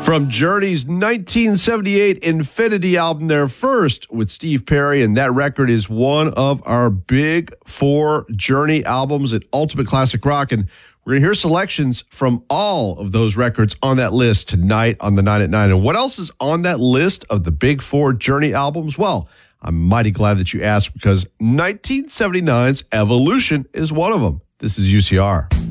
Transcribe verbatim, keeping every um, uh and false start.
From Journey's nineteen seventy-eight Infinity album, their first with Steve Perry, and that record is one of our big four Journey albums at Ultimate Classic Rock, and we're going to hear selections from all of those records on that list tonight on the Nine at Nine. And what else is on that list of the big four Journey albums? Well, I'm mighty glad that you asked, because nineteen seventy-nine's Evolution is one of them. This is U C R.